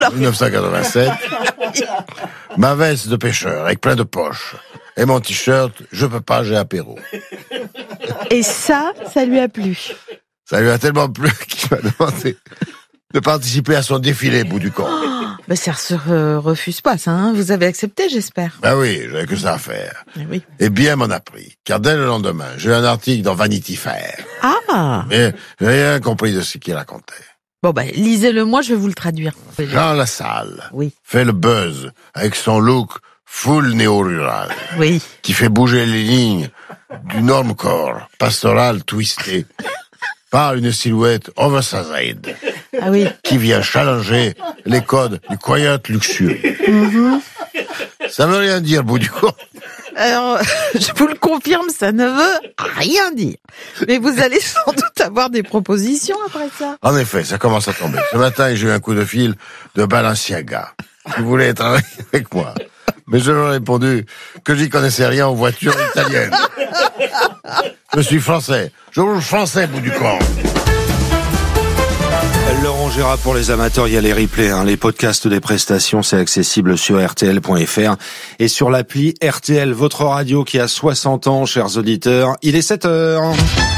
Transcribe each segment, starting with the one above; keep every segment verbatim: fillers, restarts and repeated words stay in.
dix-neuf cent quatre-vingt-sept. Ma veste de pêcheur avec plein de poches. Et mon t-shirt, je peux pas, j'ai apéro. Et ça, ça lui a plu. Ça lui a tellement plu qu'il m'a demandé de participer à son défilé bout du corps. Oh, bah ça se re- refuse pas, ça, hein. Vous avez accepté, j'espère. Ben oui, j'avais que ça à faire. Eh oui. Et bien m'en a pris. Car dès le lendemain, j'ai eu un article dans Vanity Fair. Ah! Mais j'ai rien compris de ce qu'il racontait. Bon, bah, lisez-le moi, je vais vous le traduire. Jean Lassalle Oui. fait le buzz avec son look full néo-rural. Oui. Qui fait bouger les lignes du normcore pastoral twisté par une silhouette oversized. Ah oui. Qui vient challenger les codes du quiet luxueux. Mm-hmm. Ça veut rien dire, bout du compte. Alors, je vous le confirme, ça ne veut rien dire. Mais vous allez sans doute avoir des propositions après ça. En effet, ça commence à tomber. Ce matin, j'ai eu un coup de fil de Balenciaga, qui voulait travailler avec moi. Mais je leur ai répondu que j'y connaissais rien aux voitures italiennes. Je suis français. Je roule français, bout du compte. Laurent Gérard, pour les amateurs, il y a les replays, hein. Les podcasts des prestations, c'est accessible sur R T L point F R et sur l'appli R T L, votre radio qui a soixante ans, chers auditeurs. Il est sept heures.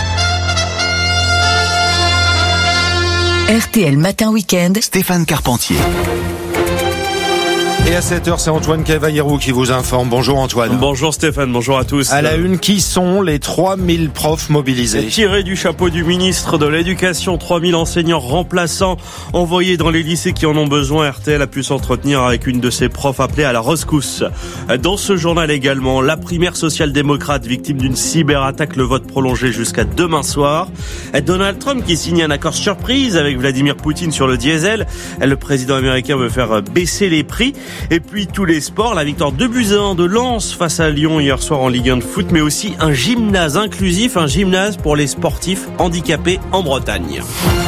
R T L Matin Week-end, Stéphane Carpentier. Et à sept heures, c'est Antoine Cavallero qui vous informe. Bonjour Antoine. Bonjour Stéphane, bonjour à tous. À la une, qui sont les trois mille profs mobilisés? Tiré du chapeau du ministre de l'Éducation, trois mille enseignants remplaçants envoyés dans les lycées qui en ont besoin. R T L a pu s'entretenir avec une de ses profs appelée à la rescousse. Dans ce journal également, la primaire social-démocrate victime d'une cyberattaque, le vote prolongé jusqu'à demain soir. Donald Trump qui signe un accord surprise avec Vladimir Poutine sur le diesel. Le président américain veut faire baisser les prix. Et puis tous les sports, la victoire deux buts à un de Lens face à Lyon hier soir en Ligue un de foot, mais aussi un gymnase inclusif, un gymnase pour les sportifs handicapés en Bretagne.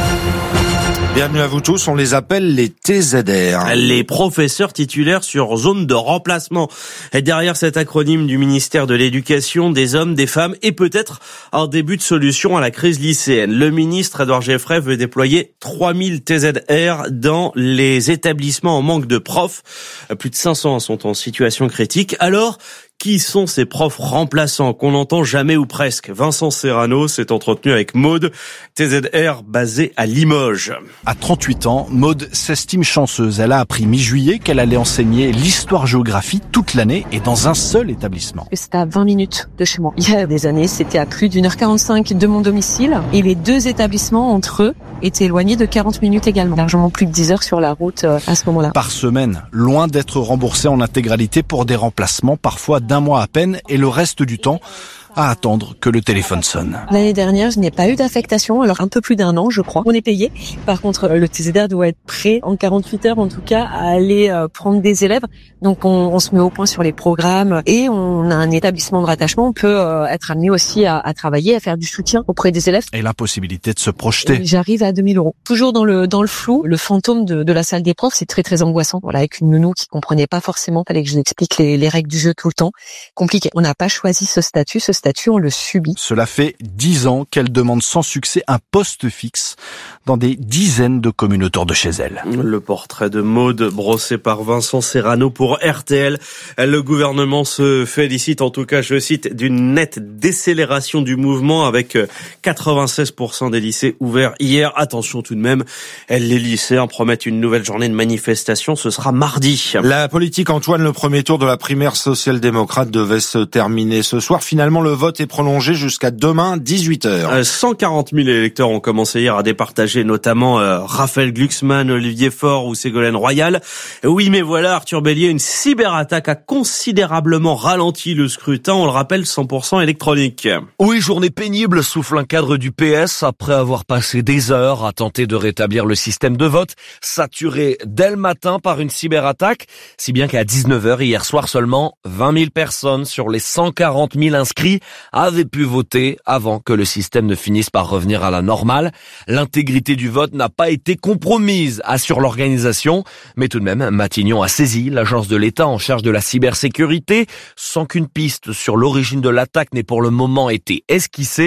Bienvenue à vous tous, on les appelle les T Z R. Les professeurs titulaires sur zone de remplacement. Et derrière cet acronyme du ministère de l'Éducation, des hommes, des femmes et peut-être un début de solution à la crise lycéenne. Le ministre Édouard Geoffroy veut déployer trois mille T Z R dans les établissements en manque de profs. Plus de cinq cents sont en situation critique. Alors, qui sont ces profs remplaçants qu'on n'entend jamais ou presque? Vincent Serrano s'est entretenu avec Maude, T Z R basée à Limoges. À trente-huit ans, Maude s'estime chanceuse. Elle a appris mi-juillet qu'elle allait enseigner l'histoire-géographie toute l'année et dans un seul établissement. C'était à vingt minutes de chez moi. Il y a des années, c'était à plus d'une heure quarante-cinq de mon domicile et les deux établissements entre eux étaient éloignés de quarante minutes également. Largement plus de dix heures sur la route euh, à ce moment-là. Par semaine, loin d'être remboursé en intégralité pour des remplacements, parfois d'un mois à peine, et le reste du temps à attendre que le téléphone sonne. L'année dernière, je n'ai pas eu d'affectation, alors un peu plus d'un an, je crois. On est payé. Par contre, le T Z R doit être prêt en quarante-huit heures, en tout cas, à aller euh, prendre des élèves. Donc, on, on se met au point sur les programmes et on a un établissement de rattachement. On peut euh, être amené aussi à, à travailler, à faire du soutien auprès des élèves. Et l'impossibilité de se projeter. Et j'arrive à deux mille euros. Toujours dans le dans le flou, le fantôme de, de la salle des profs, c'est très très angoissant. Voilà, avec une nounou qui comprenait pas forcément, fallait que je lui explique les, les règles du jeu tout le temps. Compliqué. On n'a pas choisi ce statut. Ce statut, on le subit. Cela fait dix ans qu'elle demande sans succès un poste fixe dans des dizaines de communes autour de chez elle. Le portrait de Maude brossé par Vincent Serrano pour R T L. Le gouvernement se félicite, en tout cas, je cite, d'une nette décélération du mouvement avec quatre-vingt-seize pour cent des lycées ouverts hier. Attention tout de même, les lycéens promettent une nouvelle journée de manifestation. Ce sera mardi. La politique, Antoine, le premier tour de la primaire social-démocrate devait se terminer ce soir. Finalement, le vote est prolongé jusqu'à demain, dix-huit heures. cent quarante mille électeurs ont commencé hier à départager, notamment euh, Raphaël Glucksmann, Olivier Faure ou Ségolène Royal. Oui, mais voilà, Arthur Bélier, une cyberattaque a considérablement ralenti le scrutin. On le rappelle, cent pour cent électronique. Oui, journée pénible, souffle un cadre du P S après avoir passé des heures à tenter de rétablir le système de vote, saturé dès le matin par une cyberattaque, si bien qu'à dix-neuf heures hier soir seulement, vingt mille personnes sur les cent quarante mille inscrits avaient pu voter avant que le système ne finisse par revenir à la normale. L'intégrité du vote n'a pas été compromise, assure l'organisation, mais tout de même, Matignon a saisi l'agence de l'État en charge de la cybersécurité, sans qu'une piste sur l'origine de l'attaque n'ait pour le moment été esquissée.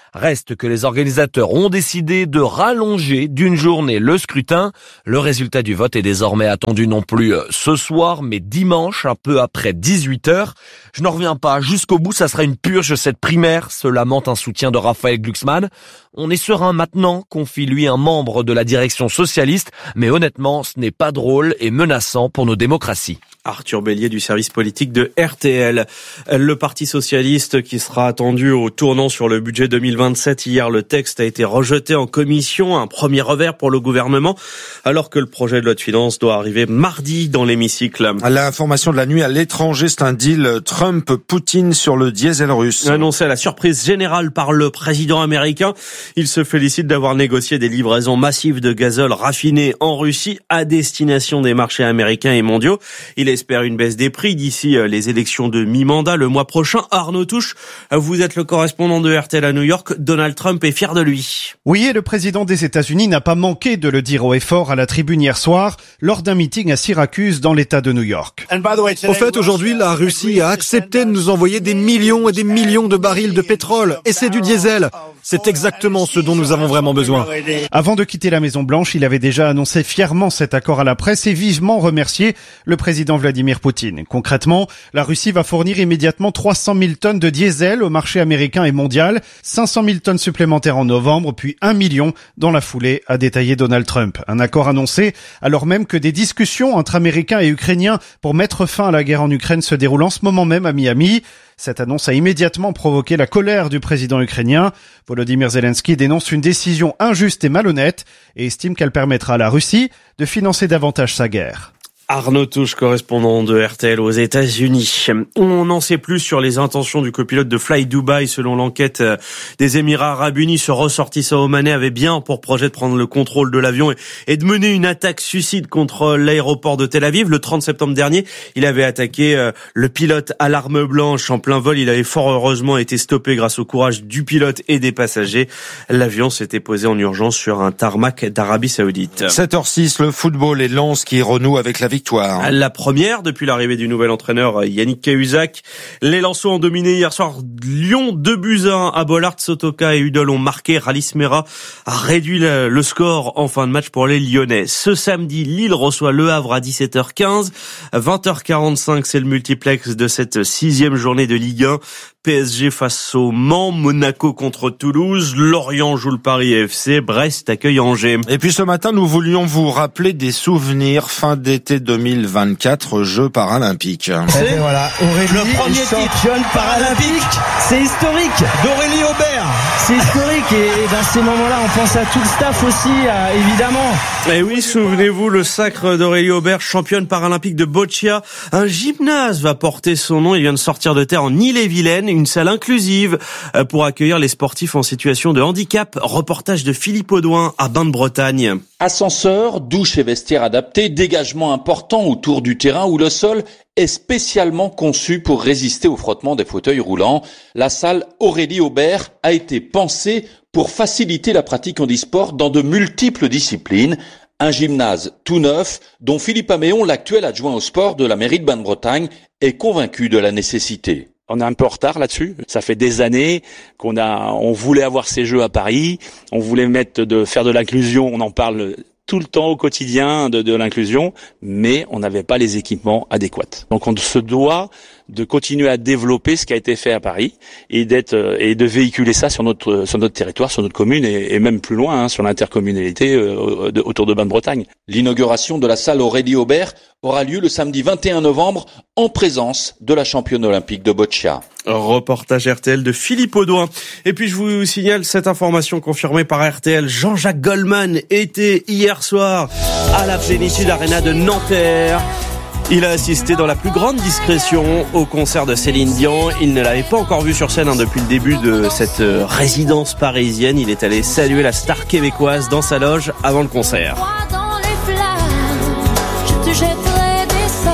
Reste que les organisateurs ont décidé de rallonger d'une journée le scrutin. Le résultat du vote est désormais attendu non plus ce soir, mais dimanche, un peu après dix-huit heures. Je n'en reviens pas, jusqu'au bout, ça sera une purge cette primaire, se lamente un soutien de Raphaël Glucksmann. On est serein maintenant, confie lui un membre de la direction socialiste, mais honnêtement, ce n'est pas drôle et menaçant pour nos démocraties. Arthur Bélier du service politique de R T L. Le Parti socialiste qui sera attendu au tournant sur le budget deux mille vingt-sept. Hier, le texte a été rejeté en commission, un premier revers pour le gouvernement, alors que le projet de loi de finances doit arriver mardi dans l'hémicycle. L'information de la nuit à l'étranger, c'est un deal Trump-Poutine sur le diesel russe. Annoncé à la surprise générale par le président américain, il se félicite d'avoir négocié des livraisons massives de gazole raffiné en Russie à destination des marchés américains et mondiaux. Il espère une baisse des prix d'ici les élections de mi-mandat le mois prochain. Arnaud Touche, vous êtes le correspondant de R T L à New York. Donald Trump est fier de lui. Oui, et le président des États-Unis n'a pas manqué de le dire haut et fort à la tribune hier soir lors d'un meeting à Syracuse dans l'État de New York. Au fait, aujourd'hui, la Russie a accepté de nous envoyer des millions et des millions de barils de pétrole, et c'est du diesel. C'est exactement ce dont nous avons vraiment besoin. Avant de quitter la Maison-Blanche, il avait déjà annoncé fièrement cet accord à la presse et vivement remercié le président Vladimir Poutine. Concrètement, la Russie va fournir immédiatement trois cent mille tonnes de diesel au marché américain et mondial, cinq cent mille tonnes supplémentaires en novembre, puis un million dans la foulée, a détaillé Donald Trump. Un accord annoncé alors même que des discussions entre Américains et Ukrainiens pour mettre fin à la guerre en Ukraine se déroulent en ce moment même à Miami. Cette annonce a immédiatement provoqué la colère du président ukrainien. Volodymyr Zelensky dénonce une décision injuste et malhonnête et estime qu'elle permettra à la Russie de financer davantage sa guerre. Arnaud Touche, correspondant de R T L aux États-Unis. On n'en sait plus sur les intentions du copilote de Fly Dubai. Selon l'enquête des Émirats Arabes Unis, ce ressortissant omanais avait bien pour projet de prendre le contrôle de l'avion et de mener une attaque suicide contre l'aéroport de Tel Aviv. Le trente septembre dernier, il avait attaqué le pilote à l'arme blanche en plein vol. Il avait fort heureusement été stoppé grâce au courage du pilote et des passagers. L'avion s'était posé en urgence sur un tarmac d'Arabie Saoudite. sept heures six, le football et Lens qui renoue avec la victoire. La première depuis l'arrivée du nouvel entraîneur Yannick Cahuzac. Les Lensois ont dominé hier soir Lyon deux buts à un à Bollaert. Sotoka et Udol ont marqué. Rallis Mera a réduit le score en fin de match pour les Lyonnais. Ce samedi, Lille reçoit Le Havre à dix-sept heures quinze. vingt heures quarante-cinq, c'est le multiplex de cette sixième journée de Ligue un. P S G face au Mans, Monaco contre Toulouse, Lorient joue le Paris F C, Brest accueille Angers. Et puis ce matin, nous voulions vous rappeler des souvenirs fin d'été deux mille vingt-quatre, Jeux paralympiques. Et voilà, Aurélie, le premier championne paralympique, c'est historique, d'Aurélie Aubert. C'est historique et dans ces moments-là, on pense à tout le staff aussi, euh, évidemment. Et oui, souvenez-vous, le sacre d'Aurélie Aubert, championne paralympique de boccia. Un gymnase va porter son nom, il vient de sortir de terre en Ille-et-Vilaine, une salle inclusive pour accueillir les sportifs en situation de handicap. Reportage de Philippe Audouin à Bain de Bretagne. Ascenseur, douche et vestiaire adaptés, dégagement important autour du terrain où le sol est spécialement conçu pour résister au frottement des fauteuils roulants. La salle Aurélie Aubert a été pensée pour faciliter la pratique handisport dans de multiples disciplines. Un gymnase tout neuf dont Philippe Améon, l'actuel adjoint au sport de la mairie de Bain de Bretagne, est convaincu de la nécessité. On est un peu en retard là-dessus. Ça fait des années qu'on a, on voulait avoir ces jeux à Paris. On voulait mettre de, faire de l'inclusion. On en parle tout le temps au quotidien de, de l'inclusion, mais on n'avait pas les équipements adéquats. Donc on se doit de continuer à développer ce qui a été fait à Paris et d'être et de véhiculer ça sur notre sur notre territoire, sur notre commune et, et même plus loin, hein, sur l'intercommunalité euh, de, autour de Bain de Bretagne. L'inauguration de la salle Aurélie Aubert aura lieu le samedi vingt et un novembre en présence de la championne olympique de boccia. Reportage R T L de Philippe Audouin. Et puis je vous signale cette information confirmée par R T L. Jean-Jacques Goldman était hier soir à la Plénitude Arena de Nanterre. Il a assisté dans la plus grande discrétion au concert de Céline Dion. Il ne l'avait pas encore vu sur scène hein, depuis le début de cette résidence parisienne. Il est allé saluer la star québécoise dans sa loge avant le concert. Moi dans les flammes, je te jetterai des sorts.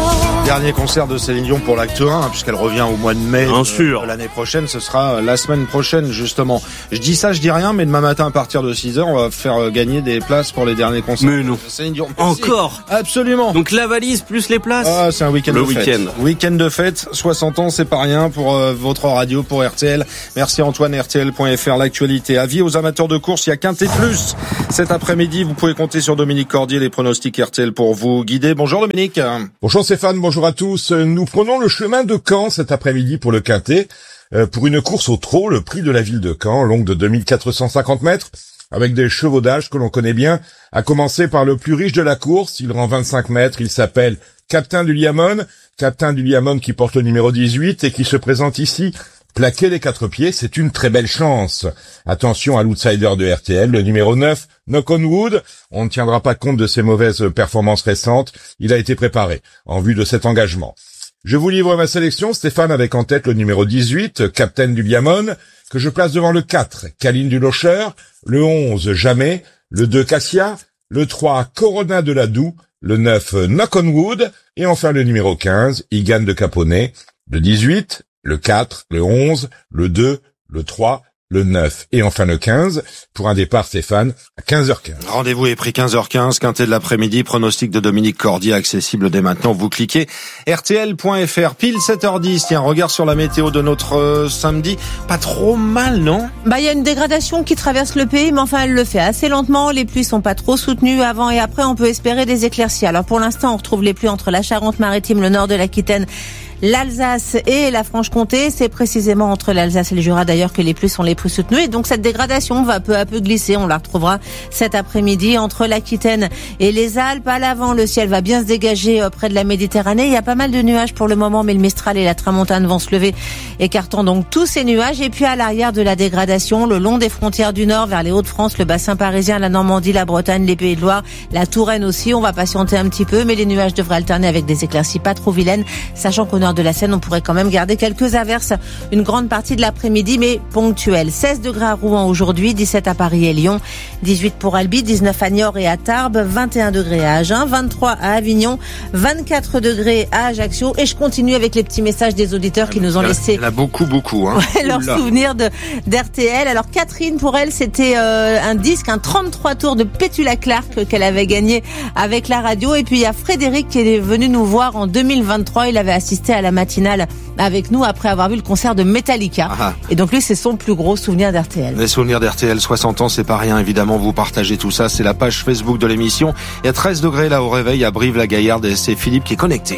Dernier concert de Céline Dion pour l'acte un, hein, puisqu'elle revient au mois de mai Bien de, sûr. de l'année prochaine. Ce sera la semaine prochaine, justement. Je dis ça, je dis rien, mais demain matin, à partir de six heures, on va faire gagner des places pour les derniers concerts. Mais non. de Céline Dion. Encore. Absolument. Donc la valise plus les places. Ah, c'est un week-end Le de fête. week-end. Week-end de fête. soixante ans, c'est pas rien pour euh, votre radio, pour R T L. Merci Antoine, R T L point F R, l'actualité. Avis aux amateurs de course, il y a Quintet Plus. Cet après-midi, vous pouvez compter sur Dominique Cordier, les pronostics R T L pour vous guider. Bonjour Dominique. Bonjour Stéphane, bonjour à tous. Nous prenons le chemin de Caen cet après-midi pour le Quintet. Euh, pour une course au trot, le prix de la ville de Caen, longue de deux mille quatre cent cinquante mètres, avec des chevaux d'âge que l'on connaît bien, à commencer par le plus riche de la course. Il rend vingt-cinq mètres, il s'appelle Captain du Liamone. Captain du Liamone qui porte le numéro dix-huit et qui se présente ici plaqué les quatre pieds, c'est une très belle chance. Attention à l'outsider de R T L, le numéro neuf, Knock on Wood. On ne tiendra pas compte de ses mauvaises performances récentes. Il a été préparé en vue de cet engagement. Je vous livre ma sélection, Stéphane, avec en tête le numéro dix-huit, Captain du Liamone, que je place devant le quatre, Caline du Locher, le onze, Jamais, le deux, Cassia, le trois, Corona de la Doue, le neuf, Knock on Wood, et enfin le numéro quinze, Igan de Caponnet, le dix-huit, le quatre, le onze, le deux, le trois, le neuf et enfin le quinze pour un départ, Stéphane, à quinze heures quinze. Rendez-vous est pris quinze heures quinze, Quintet de l'après-midi, pronostic de Dominique Cordier accessible dès maintenant. Vous cliquez R T L point F R, pile sept heures dix. Tiens, regard sur la météo de notre euh, samedi. Pas trop mal, non? Bah, il y a une dégradation qui traverse le pays, mais enfin, elle le fait assez lentement. Les pluies sont pas trop soutenues. Avant et après, on peut espérer des éclaircies. Alors, pour l'instant, on retrouve les pluies entre la Charente-Maritime, le nord de l'Aquitaine, l'Alsace et la Franche-Comté. C'est précisément entre l'Alsace et le Jura d'ailleurs que les pluies sont les plus soutenues. Et donc cette dégradation va peu à peu glisser. On la retrouvera cet après-midi entre l'Aquitaine et les Alpes. À l'avant, le ciel va bien se dégager près de la Méditerranée. Il y a pas mal de nuages pour le moment, mais le Mistral et la Tramontane vont se lever, écartant donc tous ces nuages. Et puis à l'arrière de la dégradation, le long des frontières du Nord vers les Hauts-de-France, le bassin parisien, la Normandie, la Bretagne, les Pays de Loire, la Touraine aussi. On va patienter un petit peu, mais les nuages devraient alterner avec des éclaircies pas trop vilaines, sachant qu'au nord de la Seine, on pourrait quand même garder quelques averses une grande partie de l'après-midi, mais ponctuelles. seize degrés à Rouen aujourd'hui, dix-sept à Paris et Lyon, dix-huit pour Albi, dix-neuf à Niort et à Tarbes, vingt et un degrés à Agen, vingt-trois à Avignon, vingt-quatre degrés à Ajaccio. Et je continue avec les petits messages des auditeurs qui nous ont laissé Il y en a beaucoup, beaucoup. Hein. leur souvenir de d'R T L. Alors Catherine, pour elle, c'était euh, un disque, un trente-trois tours de Petula Clark qu'elle avait gagné avec la radio. Et puis il y a Frédéric qui est venu nous voir en deux mille vingt-trois. Il avait assisté à la matinale avec nous après avoir vu le concert de Metallica. Ah. Et donc lui, c'est son plus gros souvenir d'R T L. Les souvenirs d'R T L, soixante ans, c'est pas rien. Évidemment, vous partagez tout ça. C'est la page Facebook de l'émission. Il y a treize degrés là au réveil à Brive-la-Gaillarde et c'est Philippe qui est connecté.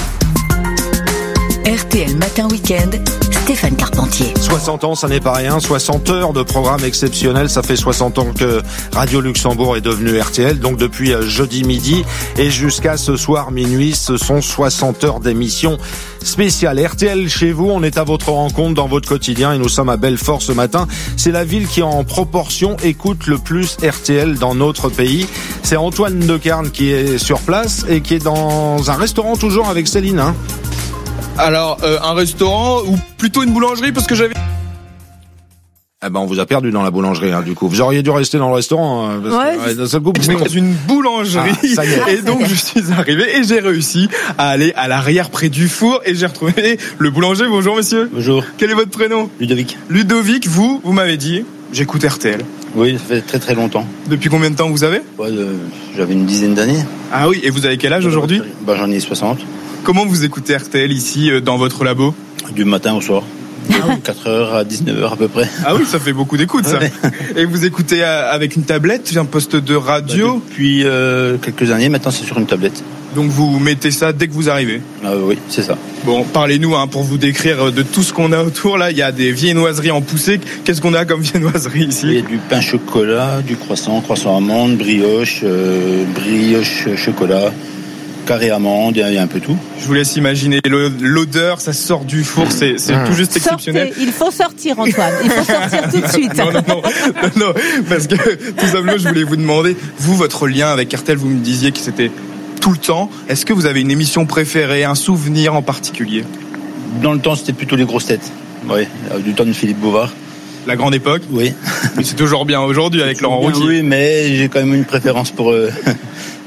R T L Matin Week-end, Stéphane Carpentier. soixante ans, ça n'est pas rien. soixante heures de programme exceptionnel. Ça fait soixante ans que Radio Luxembourg est devenu R T L. Donc depuis jeudi midi et jusqu'à ce soir minuit, ce sont soixante heures d'émission spéciale. R T L chez vous, on est à votre rencontre dans votre quotidien et nous sommes à Belfort ce matin. C'est la ville qui en proportion écoute le plus R T L dans notre pays. C'est Antoine Decarne qui est sur place et qui est dans un restaurant toujours avec Céline, hein. Alors, euh, un restaurant ou plutôt une boulangerie parce que j'avais... Eh ben, on vous a perdu dans la boulangerie, hein, du coup. Vous auriez dû rester dans le restaurant. Hein, parce ouais, que, ouais, d'un seul coup, j'étais dans une boulangerie. Ah, ça y est. Et donc, je suis arrivé et j'ai réussi à aller à l'arrière près du four et j'ai retrouvé le boulanger. Bonjour, monsieur. Bonjour. Quel est votre prénom? Ludovic. Ludovic, vous, vous m'avez dit, j'écoute R T L. Oui, ça fait très très longtemps. Depuis combien de temps vous avez? Ouais, euh, j'avais une dizaine d'années. Ah oui, et vous avez quel âge aujourd'hui? Bah, j'en ai soixante. Comment vous écoutez R T L ici, dans votre labo? Du matin au soir. quatre heures à dix-neuf heures à peu près. Ah oui, ça fait beaucoup d'écoute, ça. Ouais. Et vous écoutez avec une tablette, un poste de radio? Bah, Depuis euh, quelques années, maintenant c'est sur une tablette. Donc vous mettez ça dès que vous arrivez? Ah oui, c'est ça. Bon, parlez-nous hein, pour vous décrire de tout ce qu'on a autour. Là, il y a des viennoiseries en poussée. Qu'est-ce qu'on a comme viennoiserie ici? Il y a du pain chocolat, du croissant, croissant amande, brioche, euh, brioche chocolat, carré amande, il y a un peu tout. Je vous laisse imaginer l'odeur, ça sort du four, c'est, c'est mmh. tout juste exceptionnel. Sortez, il faut sortir, Antoine, il faut sortir tout de suite. Non, non, non, non, non, parce que tout simplement, je voulais vous demander, vous, votre lien avec R T L, vous me disiez que c'était tout le temps. Est-ce que vous avez une émission préférée, un souvenir en particulier? Dans le temps, c'était plutôt les grosses têtes. Oui, du temps de Philippe Bouvard. La grande époque? Oui. Mais c'est toujours bien aujourd'hui avec Laurent Ruquier. Oui, mais j'ai quand même une préférence pour... Euh...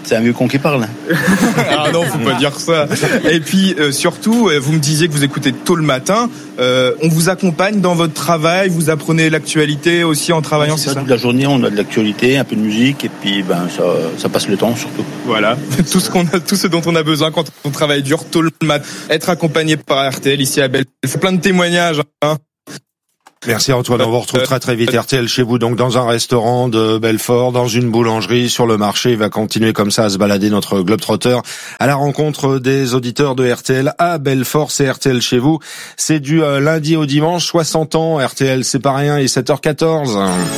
C'est un vieux con qui parle. Ah non, faut pas dire ça. Et puis euh, surtout, euh, vous me disiez que vous écoutez tôt le matin. Euh, on vous accompagne dans votre travail, vous apprenez l'actualité aussi en travaillant, c'est c'est ça, ça? Toute la journée, on a de l'actualité, un peu de musique, et puis ben ça, ça passe le temps surtout. Voilà, tout ce qu'on a, tout ce dont on a besoin quand on travaille dur tôt le matin. Être accompagné par R T L ici à Belle. Il faut plein de témoignages. Hein. Merci Antoine, on vous retrouve très très vite R T L chez vous, donc dans un restaurant de Belfort, dans une boulangerie, sur le marché. Il va continuer comme ça à se balader notre globetrotter à la rencontre des auditeurs de R T L à Belfort. C'est R T L chez vous, c'est du euh, lundi au dimanche, soixante ans R T L, c'est pas rien, il est sept heures quatorze.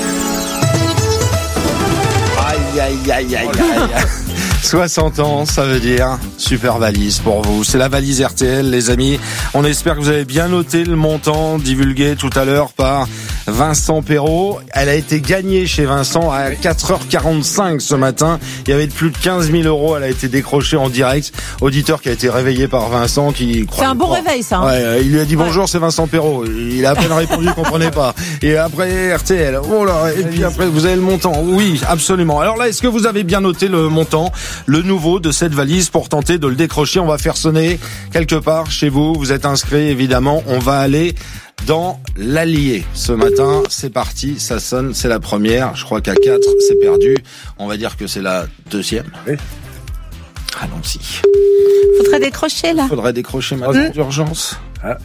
Aïe aïe aïe aïe aïe. soixante ans, ça veut dire super valise pour vous. C'est la valise R T L, les amis. On espère que vous avez bien noté le montant divulgué tout à l'heure par Vincent Perrault. Elle a été gagnée chez Vincent à quatre heures quarante-cinq ce matin. Il y avait plus de quinze mille euros. Elle a été décrochée en direct. Auditeur qui a été réveillé par Vincent qui... C'est un bon croire. réveil, ça. Hein. Ouais, il lui a dit bonjour, ouais. C'est Vincent Perrault. Il a à peine répondu, il comprenait pas. Et après R T L. Oh là, et puis après vous avez le montant. Oui, absolument. Alors là, est-ce que vous avez bien noté le montant? Le nouveau de cette valise pour tenter de le décrocher. On va faire sonner quelque part chez vous. Vous êtes inscrit, évidemment. On va aller dans l'Allier. Ce matin, c'est parti. Ça sonne. C'est la première. Je crois qu'à quatre, c'est perdu. On va dire que c'est la deuxième. Oui. Allons-y. Faudrait décrocher, là. Faudrait décrocher maintenant mmh. d'urgence. Ah.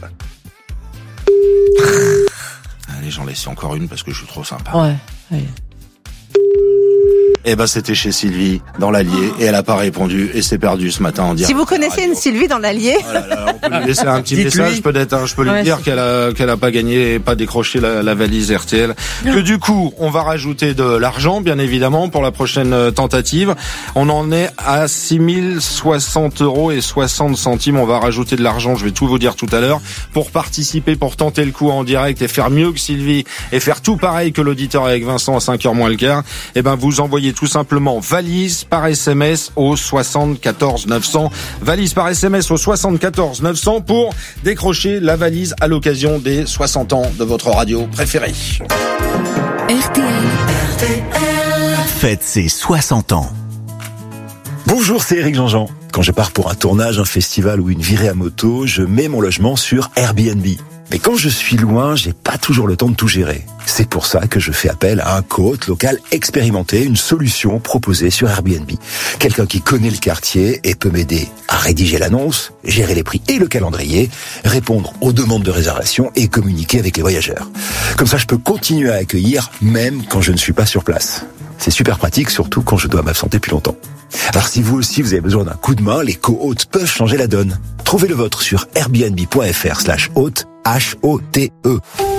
Allez, j'en laisse encore une parce que je suis trop sympa. Ouais. Allez. Eh ben, c'était chez Sylvie, dans l'Allier, et elle a pas répondu, et c'est perdu ce matin en direct. Si vous connaissez une Sylvie dans l'Allier. Oh là là, on peut lui laisser un petit message, peut-être, hein, je peux lui ouais, dire c'est... qu'elle a, qu'elle a pas gagné, pas décroché la, la valise R T L. Que du coup, on va rajouter de l'argent, bien évidemment, pour la prochaine tentative. On en est à six mille soixante euros et soixante centimes. On va rajouter de l'argent, je vais tout vous dire tout à l'heure. Pour participer, pour tenter le coup en direct et faire mieux que Sylvie, et faire tout pareil que l'auditeur avec Vincent à cinq heures moins le quart, eh ben, vous envoyez tout simplement valise par S M S au soixante-quatorze neuf cents. Valise par S M S au soixante-quatorze neuf cents pour décrocher la valise à l'occasion des soixante ans de votre radio préférée. R T L. R T L. Faites ses soixante ans. Bonjour, c'est Eric Jean-Jean. Quand je pars pour un tournage, un festival ou une virée à moto, je mets mon logement sur Airbnb. Mais quand je suis loin, j'ai pas toujours le temps de tout gérer. C'est pour ça que je fais appel à un coach local expérimenté, une solution proposée sur Airbnb. Quelqu'un qui connaît le quartier et peut m'aider à rédiger l'annonce, gérer les prix et le calendrier, répondre aux demandes de réservation et communiquer avec les voyageurs. Comme ça, je peux continuer à accueillir même quand je ne suis pas sur place. C'est super pratique, surtout quand je dois m'absenter plus longtemps. Alors si vous aussi vous avez besoin d'un coup de main, les co-hôtes peuvent changer la donne. Trouvez le vôtre sur airbnb.fr slash hôte, H O T E.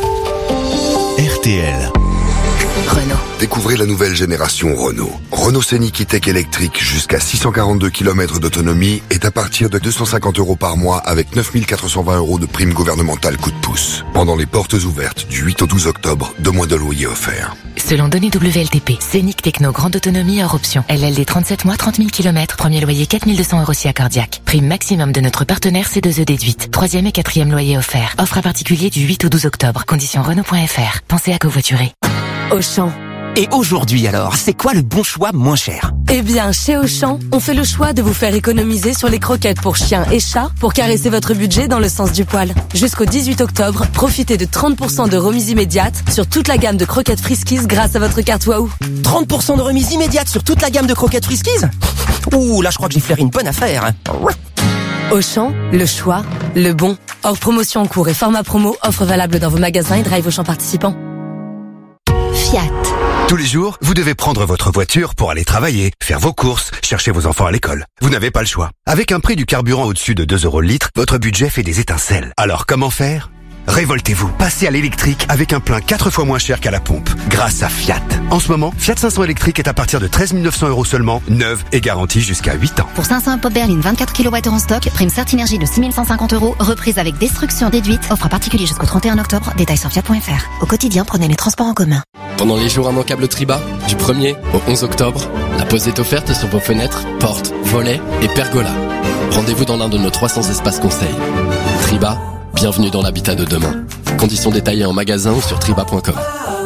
R T L. Renault. Découvrez la nouvelle génération Renault. Renault Scénic E-Tech électrique jusqu'à six cent quarante-deux kilomètres d'autonomie est à partir de deux cent cinquante euros par mois avec neuf mille quatre cent vingt euros de prime gouvernementale coup de pouce. Pendant les portes ouvertes du huit au douze octobre, deux mois de loyer offerts. Selon données W L T P, Scénic Techno grande autonomie hors option. L L D trente-sept mois, trente mille kilomètres, premier loyer quatre mille deux cents euros si accordiaque. Prime maximum de notre partenaire C deux E déduite. Troisième et quatrième loyer offert. Offre à particulier du huit au douze octobre. Conditions Renault point F R. Pensez à covoiturer. Auchan. Et aujourd'hui alors, c'est quoi le bon choix moins cher? Eh bien, chez Auchan, on fait le choix de vous faire économiser sur les croquettes pour chiens et chats pour caresser votre budget dans le sens du poil. Jusqu'au dix-huit octobre, profitez de trente pour cent de remise immédiate sur toute la gamme de croquettes Friskies grâce à votre carte Wahoo. trente pour cent de remise immédiate sur toute la gamme de croquettes Friskies? Ouh, là je crois que j'ai flairé une bonne affaire. Auchan, le choix, le bon. Hors promotion en cours et format promo, offre valable dans vos magasins et drive Auchan participants. Fiat. Tous les jours, vous devez prendre votre voiture pour aller travailler, faire vos courses, chercher vos enfants à l'école. Vous n'avez pas le choix. Avec un prix du carburant au-dessus de deux euros le litre, votre budget fait des étincelles. Alors comment faire ? Révoltez-vous, passez à l'électrique avec un plein quatre fois moins cher qu'à la pompe, grâce à Fiat. En ce moment, Fiat cinq cents électrique est à partir de treize mille neuf cents euros seulement, neuve et garantie jusqu'à huit ans. Pour cinq cents pop berline vingt-quatre kilowattheures en stock, prime Certinergie de six mille cent cinquante euros, reprise avec destruction déduite, offre à particulier jusqu'au trente et un octobre, détails sur fiat point F R. Au quotidien, prenez les transports en commun. Pendant les jours immanquables Triba, du premier au onze octobre, la pause est offerte sur vos fenêtres, portes, volets et pergolas. Rendez-vous dans l'un de nos trois cents espaces conseils. Triba, bienvenue dans l'habitat de demain. Conditions détaillées en magasin ou sur triba point com.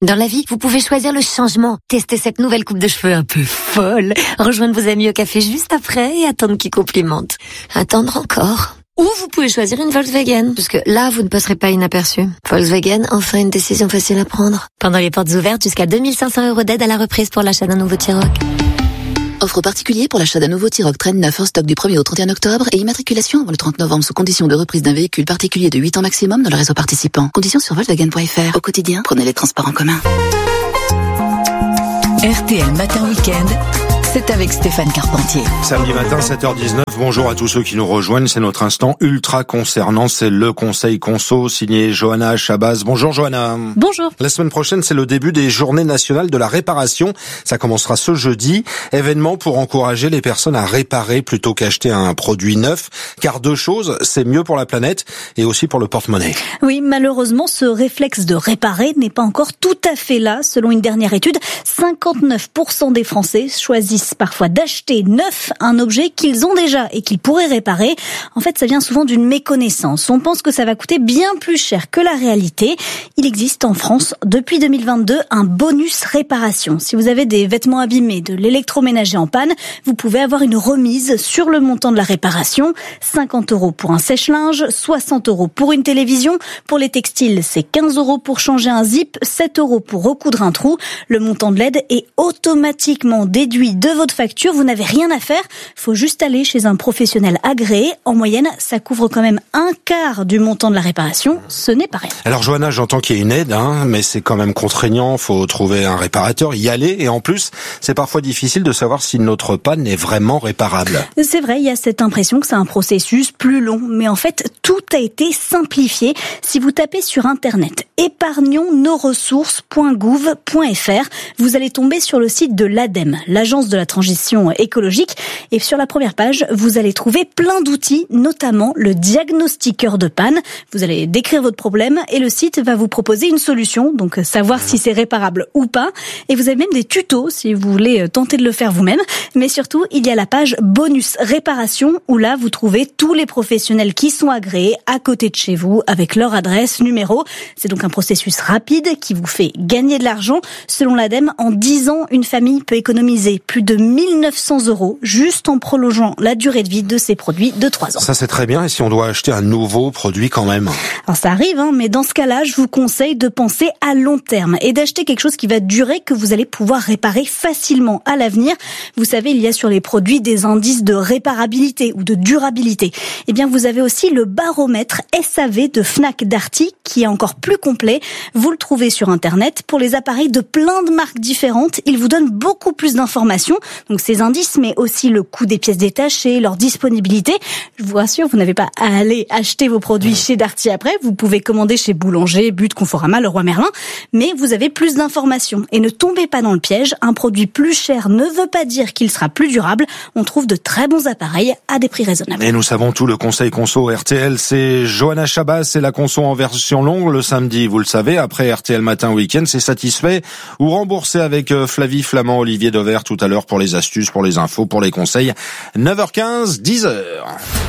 Dans la vie, vous pouvez choisir le changement. Tester cette nouvelle coupe de cheveux un peu folle. Rejoindre vos amis au café juste après et attendre qu'ils complimentent. Attendre encore. Ou vous pouvez choisir une Volkswagen, parce que là, vous ne passerez pas inaperçu. Volkswagen, enfin une décision facile à prendre. Pendant les portes ouvertes, jusqu'à deux mille cinq cents euros d'aide à la reprise pour l'achat d'un nouveau T-Roc. Offre particulier pour l'achat d'un nouveau T-Roc Traîne neuf en stock du premier au trente et un octobre et immatriculation avant le trente novembre sous condition de reprise d'un véhicule particulier de huit ans maximum dans le réseau participant. Conditions sur Volkswagen point F R. Au quotidien, prenez les transports en commun. R T L Matin Week-end, c'est avec Stéphane Carpentier. Samedi matin, sept heures dix-neuf. Bonjour à tous ceux qui nous rejoignent. C'est notre instant ultra concernant. C'est le Conseil Conso signé Johanna Chabaz. Bonjour Johanna. Bonjour. La semaine prochaine, c'est le début des Journées nationales de la réparation. Ça commencera ce jeudi. Événement pour encourager les personnes à réparer plutôt qu'acheter un produit neuf. Car deux choses, c'est mieux pour la planète et aussi pour le porte-monnaie. Oui, malheureusement, ce réflexe de réparer n'est pas encore tout à fait là. Selon une dernière étude, cinquante-neuf pour cent des Français choisissent parfois d'acheter neuf un objet qu'ils ont déjà et qu'ils pourraient réparer. En fait, ça vient souvent d'une méconnaissance. On pense que ça va coûter bien plus cher que la réalité. Il existe en France, depuis deux mille vingt-deux, un bonus réparation. Si vous avez des vêtements abîmés, de l'électroménager en panne, vous pouvez avoir une remise sur le montant de la réparation. cinquante euros pour un sèche-linge, soixante euros pour une télévision. Pour les textiles, c'est quinze euros pour changer un zip, sept euros pour recoudre un trou. Le montant de l'aide est automatiquement déduit de votre facture. Vous n'avez rien à faire. Faut juste aller chez un professionnel agréé. En moyenne, ça couvre quand même un quart du montant de la réparation. Ce n'est pas rien. Alors Johanna, j'entends qu'il y a une aide, hein, mais c'est quand même contraignant. Faut trouver un réparateur, y aller. Et en plus, c'est parfois difficile de savoir si notre panne est vraiment réparable. C'est vrai, il y a cette impression que c'est un processus plus long. Mais en fait, tout a été simplifié. Si vous tapez sur Internet épargnons nos ressources point gouv point F R, vous allez tomber sur le site de l'ADEME, l'Agence de la transition écologique. Et sur la première page, vous allez trouver plein d'outils, notamment le diagnostiqueur de panne. Vous allez décrire votre problème et le site va vous proposer une solution, donc savoir si c'est réparable ou pas. Et vous avez même des tutos si vous voulez tenter de le faire vous-même. Mais surtout, il y a la page bonus réparation où là, vous trouvez tous les professionnels qui sont agréés à côté de chez vous avec leur adresse, numéro. C'est donc un processus rapide qui vous fait gagner de l'argent. Selon l'ADEME, en dix ans, une famille peut économiser plus de mille neuf cents euros juste en prolongeant la durée de vie de ces produits de trois ans. Ça, c'est très bien. Et si on doit acheter un nouveau produit quand même? Alors ça arrive, hein, mais dans ce cas-là, je vous conseille de penser à long terme et d'acheter quelque chose qui va durer, que vous allez pouvoir réparer facilement à l'avenir. Vous savez, il y a sur les produits des indices de réparabilité ou de durabilité. Eh bien, vous avez aussi le baromètre S A V de Fnac Darty qui est encore plus complet. Vous le trouvez sur Internet. Pour les appareils de plein de marques différentes, il vous donne beaucoup plus d'informations. Donc ces indices, mais aussi le coût des pièces détachées, leur disponibilité. Je vous rassure, vous n'avez pas à aller acheter vos produits chez Darty après. Vous pouvez commander chez Boulanger, But, Conforama, Leroy Merlin. Mais vous avez plus d'informations. Et ne tombez pas dans le piège. Un produit plus cher ne veut pas dire qu'il sera plus durable. On trouve de très bons appareils à des prix raisonnables. Et nous savons tout, le Conseil Conso R T L, c'est Johanna Chabaz, c'est la conso en version longue le samedi, vous le savez. Après R T L Matin Week-end, c'est satisfait ou remboursé avec Flavie Flamand, Olivier Dauvert tout à l'heure pour les astuces, pour les infos, pour les conseils. neuf heures quinze, dix heures.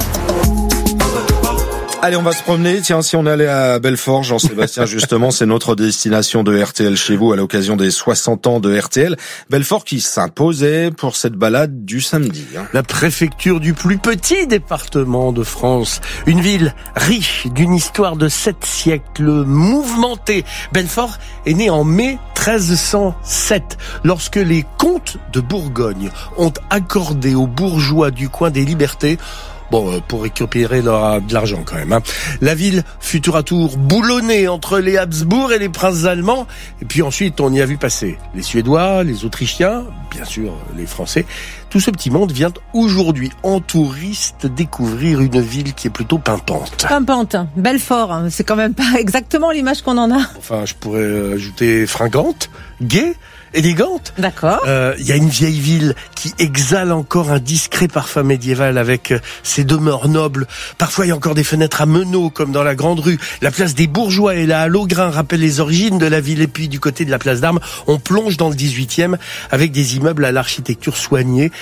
Allez, on va se promener. Tiens, si on allait à Belfort, Jean-Sébastien, justement, c'est notre destination de R T L chez vous à l'occasion des soixante ans de R T L. Belfort qui s'imposait pour cette balade du samedi. Hein. La préfecture du plus petit département de France. Une ville riche d'une histoire de sept siècles, mouvementée. Belfort est né en mai treize cent sept, lorsque les comtes de Bourgogne ont accordé aux bourgeois du coin des Libertés, bon, pour récupérer leur, de l'argent quand même. Hein. La ville fut tour à tour boulonnée entre les Habsbourg et les princes allemands. Et puis ensuite, on y a vu passer les Suédois, les Autrichiens, bien sûr les Français. Tout ce petit monde vient aujourd'hui en touriste découvrir une ville qui est plutôt pimpante. Pimpante, Belfort, c'est quand même pas exactement l'image qu'on en a. Enfin, je pourrais ajouter fringante, gaie, élégante. D'accord. Il euh, y a une vieille ville qui exhale encore un discret parfum médiéval avec ses demeures nobles. Parfois, il y a encore des fenêtres à meneaux, comme dans la Grande Rue. La place des Bourgeois et la halle au grain rappellent les origines de la ville. Et puis, du côté de la place d'Armes, on plonge dans le dix-huitième avec des immeubles à l'architecture soignée.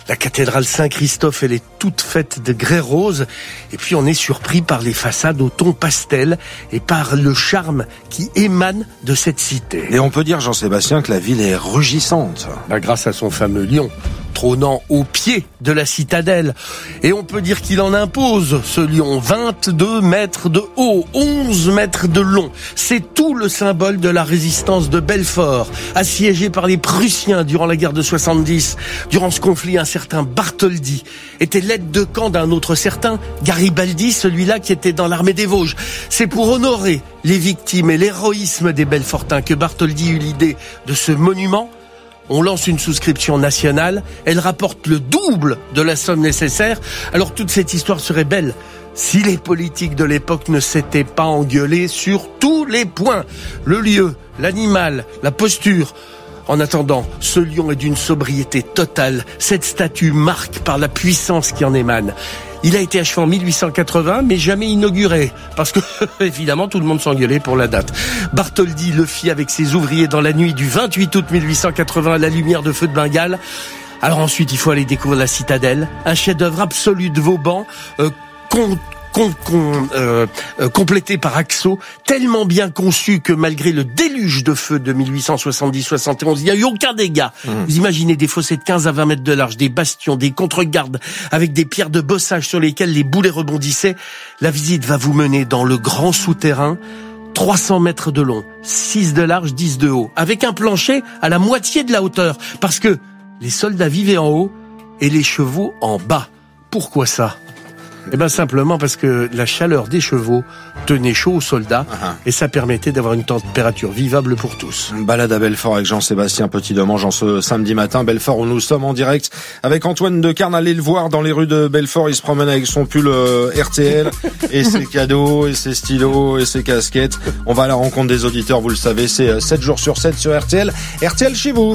La cathédrale Saint-Christophe, elle est toute faite de grès rose. Et puis on est surpris par les façades au ton pastel et par le charme qui émane de cette cité. Et on peut dire, Jean-Sébastien, que la ville est rugissante. Bah, grâce à son fameux lion, trônant au pied de la citadelle. Et on peut dire qu'il en impose, ce lion. vingt-deux mètres de haut, onze mètres de long. C'est tout le symbole de la résistance de Belfort, assiégé par les Prussiens durant la guerre de soixante-dix. Durant ce conflit, un certain Bartholdi était l'aide de camp d'un autre certain Garibaldi, celui-là qui était dans l'armée des Vosges. C'est pour honorer les victimes et l'héroïsme des Belfortins que Bartholdi eut l'idée de ce monument. On lance une souscription nationale, elle rapporte le double de la somme nécessaire. Alors toute cette histoire serait belle si les politiques de l'époque ne s'étaient pas engueulés sur tous les points. Le lieu, l'animal, la posture. En attendant, ce lion est d'une sobriété totale. Cette statue marque par la puissance qui en émane. Il a été achevé en mille huit cent quatre-vingts, mais jamais inauguré, parce que, évidemment, tout le monde s'engueulait pour la date. Bartholdi le fit avec ses ouvriers dans la nuit du vingt-huit août mille huit cent quatre-vingts à la lumière de feux de Bengale. Alors ensuite, il faut aller découvrir la citadelle, un chef-d'œuvre absolu de Vauban, euh, con, con, con, euh, euh, complété par Axo, tellement bien conçu que malgré le déluge de feu de mille huit cent soixante-dix soixante et onze, il n'y a eu aucun dégât. Mmh. Vous imaginez des fossés de quinze à vingt mètres de large, des bastions, des contre-gardes avec des pierres de bossage sur lesquelles les boulets rebondissaient. La visite va vous mener dans le grand souterrain, trois cents mètres de long, six de large, dix de haut, avec un plancher à la moitié de la hauteur, parce que les soldats vivaient en haut et les chevaux en bas. Pourquoi ça ? Eh ben simplement parce que la chaleur des chevaux tenait chaud aux soldats uh-huh. et ça permettait d'avoir une température vivable pour tous. Balade à Belfort avec Jean-Sébastien Petit-Demange en ce samedi matin. Belfort où nous sommes en direct avec Antoine Decarne. Allez le voir dans les rues de Belfort. Il se promène avec son pull euh, R T L et ses cadeaux et ses stylos et ses casquettes. On va à la rencontre des auditeurs, vous le savez, c'est sept jours sur sept sur R T L. R T L chez vous.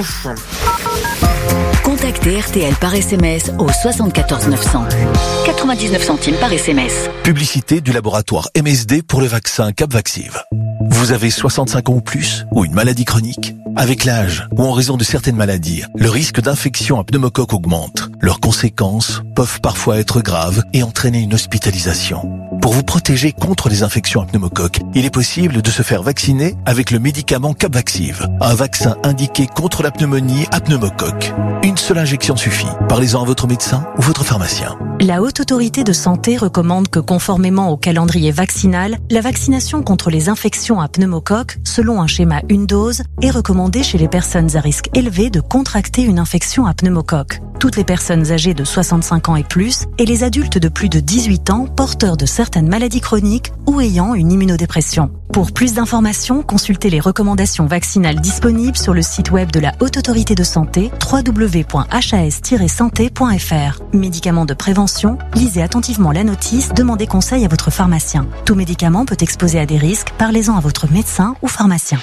Contactez R T L par S M S au soixante-quatorze neuf cents. quatre-vingt-dix-neuf centimes par S M S. Publicité du laboratoire M S D pour le vaccin Capvaxive. Vous avez soixante-cinq ans ou plus ou une maladie chronique? Avec l'âge ou en raison de certaines maladies, le risque d'infection à pneumocoque augmente. Leurs conséquences peuvent parfois être graves et entraîner une hospitalisation. Pour vous protéger contre les infections à pneumocoque, il est possible de se faire vacciner avec le médicament Capvaxive, un vaccin indiqué contre la pneumonie à pneumocoque. Une seule injection suffit. Parlez-en à votre médecin ou votre pharmacien. La Haute Autorité de Santé recommande que, conformément au calendrier vaccinal, la vaccination contre les infections à pneumocoque, selon un schéma une dose, est recommandée chez les personnes à risque élevé de contracter une infection à pneumocoque. Toutes les personnes âgées de soixante-cinq ans et plus et les adultes de plus de dix-huit ans porteurs de certaines maladies chroniques ou ayant une immunodépression. Pour plus d'informations, consultez les recommandations vaccinales disponibles sur le site web de la Haute Autorité de Santé w w w point h a s tiret santé point f r. Médicaments de prévention, lisez attentivement la notice, demandez conseil à votre pharmacien. Tout médicament peut exposer à des risques, parlez-en à votre médecin ou pharmacien.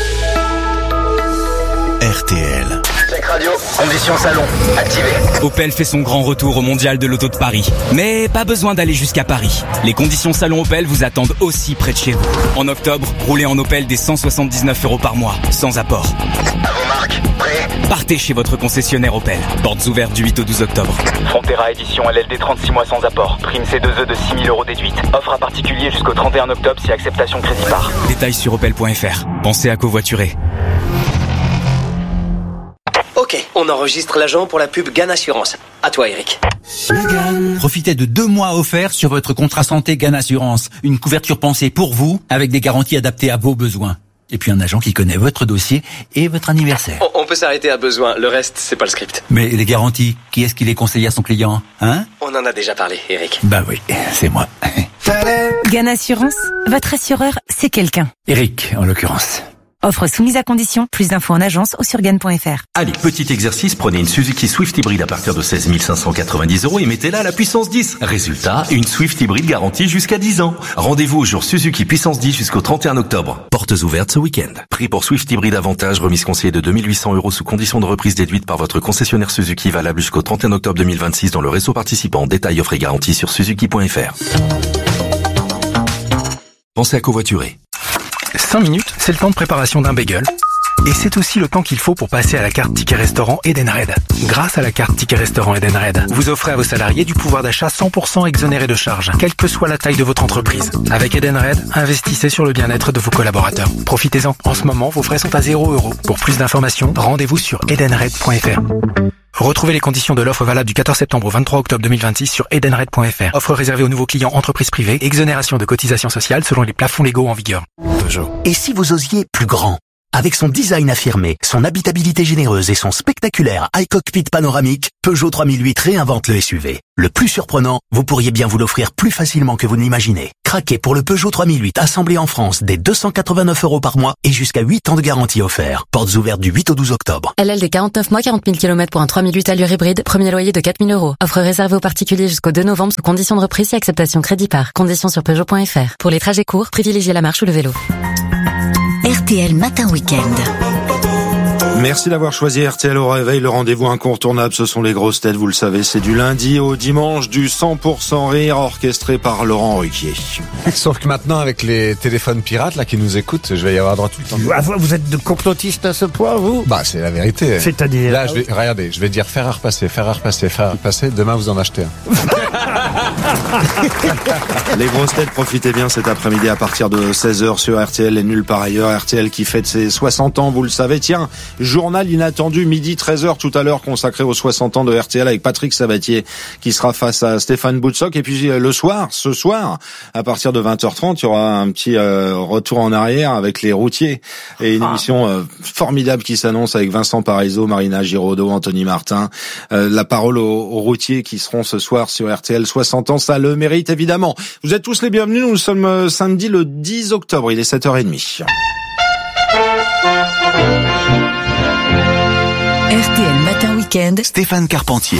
R T L. Check radio, conditions salon, activé. Opel fait son grand retour au Mondial de l'Auto de Paris. Mais pas besoin d'aller jusqu'à Paris. Les conditions salon Opel vous attendent aussi près de chez vous. En octobre, roulez en Opel des cent soixante-dix-neuf euros par mois, sans apport. À vos marques, prêt ? Partez chez votre concessionnaire Opel. Portes ouvertes du huit au douze octobre. Frontera édition L L D trente-six mois sans apport. Prime C deux E de six mille euros déduite. Offre à particulier jusqu'au trente et un octobre si acceptation crédit par. Détails sur opel point f r. Pensez à covoiturer. Ok, on enregistre l'agent pour la pub Gan Assurance. À toi, Eric. Profitez de deux mois offerts sur votre contrat santé Gan Assurance. Une couverture pensée pour vous, avec des garanties adaptées à vos besoins. Et puis un agent qui connaît votre dossier et votre anniversaire. On, on peut s'arrêter à besoin, le reste, c'est pas le script. Mais les garanties, qui est-ce qui les conseille à son client, hein? On en a déjà parlé, Eric. Bah oui, c'est moi. Gan Assurance, votre assureur, c'est quelqu'un. Eric, en l'occurrence. Offre soumise à condition, plus d'infos en agence ou sur gan point f r. Allez, petit exercice, prenez une Suzuki Swift hybride à partir de seize mille cinq cent quatre-vingt-dix euros et mettez-la à la puissance dix. Résultat, une Swift hybride garantie jusqu'à dix ans. Rendez-vous au jour Suzuki puissance dix jusqu'au trente et un octobre. Portes ouvertes ce week-end. Prix pour Swift hybride avantage, remise conseillée de deux mille huit cents euros sous condition de reprise déduite par votre concessionnaire Suzuki, valable jusqu'au trente et un octobre deux mille vingt-six dans le réseau participant. Détails, offres et garanties sur suzuki point f r. Pensez à covoiturer. cinq minutes, c'est le temps de préparation d'un bagel. Et c'est aussi le temps qu'il faut pour passer à la carte Ticket Restaurant Edenred. Grâce à la carte Ticket Restaurant Edenred, vous offrez à vos salariés du pouvoir d'achat cent pour cent exonéré de charges, quelle que soit la taille de votre entreprise. Avec Edenred, investissez sur le bien-être de vos collaborateurs. Profitez-en. En ce moment, vos frais sont à zéro euro. Pour plus d'informations, rendez-vous sur edenred point f r. Retrouvez les conditions de l'offre valable du quatorze septembre au vingt-trois octobre deux mille vingt-six sur edenred point f r. Offre réservée aux nouveaux clients entreprises privées. Exonération de cotisations sociales selon les plafonds légaux en vigueur. Peugeot. Et si vous osiez plus grand ? Avec son design affirmé, son habitabilité généreuse et son spectaculaire iCockpit panoramique, Peugeot trois mille huit réinvente le S U V. Le plus surprenant, vous pourriez bien vous l'offrir plus facilement que vous ne l'imaginez. Craquez pour le Peugeot trois mille huit assemblé en France dès deux cent quatre-vingt-neuf euros par mois et jusqu'à huit ans de garantie offert. Portes ouvertes du huit au douze octobre. L L D quarante-neuf mois, quarante mille kilomètres pour un trois mille huit allure hybride, premier loyer de quatre mille euros. Offre réservée aux particuliers jusqu'au deux novembre sous conditions de reprise et acceptation crédit par. Conditions sur Peugeot point f r. Pour les trajets courts, privilégiez la marche ou le vélo. R T L Matin Week-end. Merci d'avoir choisi R T L au réveil. Le rendez-vous incontournable, ce sont les grosses têtes, vous le savez. C'est du lundi au dimanche, du cent pour cent rire orchestré par Laurent Ruquier. Sauf que maintenant, avec les téléphones pirates là qui nous écoutent, je vais y avoir droit tout le temps. Ah, vous êtes de complotiste à ce point, vous ? Bah, c'est la vérité. C'est-à-dire ? Là, je vais, regardez, je vais dire fer à repasser, fer à repasser, fer à repasser. Demain, vous en achetez un. Les grosses têtes, profitez bien cet après-midi à partir de seize heures sur R T L et nulle part ailleurs. R T L qui fête ses soixante ans, vous le savez. Tiens, journal inattendu, midi treize heures tout à l'heure, consacré aux soixante ans de R T L avec Patrick Sabatier qui sera face à Stéphane Boutsock. Et puis le soir, ce soir, à partir de vingt heures trente, il y aura un petit euh, retour en arrière avec les routiers et une ah. émission euh, formidable qui s'annonce avec Vincent Parisot, Marina Giraudot, Anthony Martin. Euh, la parole aux, aux routiers qui seront ce soir sur R T L. soixante ans, ça le mérite évidemment. Vous êtes tous les bienvenus, nous sommes euh, samedi le dix octobre, il est sept heures trente. R T L Matin Week-end, Stéphane Carpentier.